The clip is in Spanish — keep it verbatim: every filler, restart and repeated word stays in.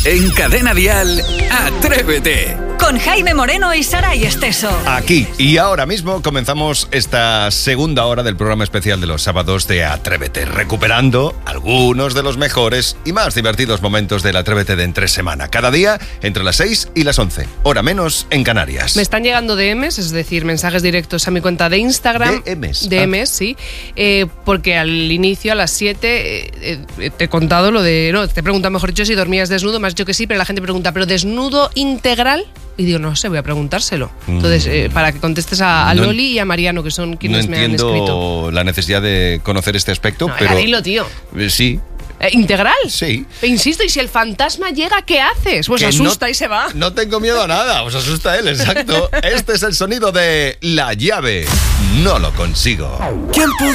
En Cadena Dial, Atrévete. Con Jaime Moreno y Saray Esteso. Aquí y ahora mismo comenzamos esta segunda hora del programa especial de los sábados de Atrévete, recuperando algunos de los mejores y más divertidos momentos del Atrévete de entre semana. Cada día entre las seis y las once, hora menos en Canarias. Me están llegando D Ms, es decir, mensajes directos a mi cuenta de Instagram. D Ms. D Ms, ah. sí. Eh, porque al inicio, a las siete, eh, eh, te he contado lo de... No, te he preguntado, mejor dicho, si dormías desnudo. Me has dicho que sí, pero la gente pregunta, ¿pero desnudo integral? Y digo, no sé, voy a preguntárselo. Entonces, eh, para que contestes a, a no, Loli y a Mariano, que son quienes no me han escrito. No entiendo la necesidad de conocer este aspecto, No, pero... dilo, tío. Eh, sí. Eh, ¿Integral? Sí. E insisto, y si el fantasma llega, ¿qué haces? Pues Que asusta no, y se va. No tengo miedo a nada, os asusta él, exacto. Este es el sonido de La Llave. No lo consigo. ¿Quién